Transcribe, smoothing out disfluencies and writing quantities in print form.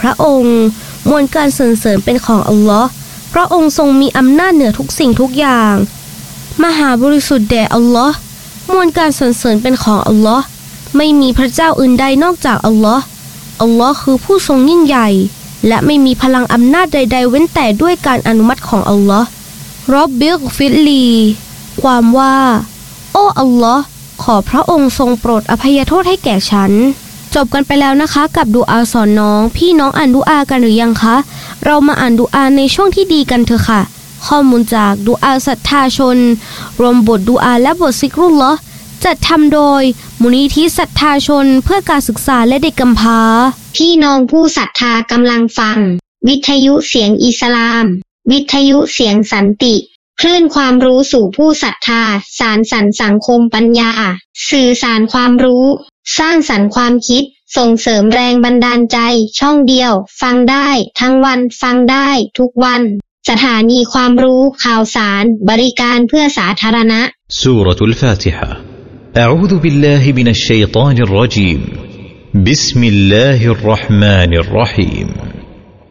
พระองค์มวลการสรรเสริญเป็นของอัลลอฮ์พระองค์ทรงมีอำนาจเหนือทุกสิ่งทุกอย่างมหาบริสุทธิ์แด่อัลลอฮ์มวลการสรรเสริญเป็นของอัลลอฮ์ไม่มีพระเจ้าอื่นใดนอกจากอัลลอฮ์อัลลอฮ์คือผู้ทรงยิ่งใหญ่และไม่มีพลังอำนาจใดๆเว้นแต่ด้วยการอนุมัติของอัลลอฮ์รอบบิกฟิลลีความว่าโอ้อัลลอฮ์ขอพระองค์ทรงโปรดอภัยโทษให้แก่ฉันจบกันไปแล้วนะคะกับดุอาสอนน้องพี่น้องอ่านดุอากันหรือยังคะเรามาอ่านดุอาในช่วงที่ดีกันเถอะค่ะข้อมูลจากดุอาศรัทธาชนรวมบทดุอาและบทซิกรุลลอฮ์จัดทำโดยมูลนิธิศรัทธาชนเพื่อการศึกษาและเด็กกำพร้าพี่น้องผู้ศรัทธากำลังฟังวิทยุเสียงอิสลามวิทยุเสียงสันติคลื่นความรู้สู่ผู้ศรัทธาสานสรรค์สังคมปัญญาสื่อสารความรู้สร้างสรรค์ความคิดส่งเสริมแรงบันดาลใจช่องเดียวฟังได้ทั้งวันฟังได้ทุกวันสถานีความรู้ข่าวสารบริการเพื่อสาธารณะซูเราะตุลฟาติฮะอะอูซุบิลลาฮิมินัชชัยฏอนิรเราะญีมบิสมิลลาฮิรเราะห์มานิรเราะฮีม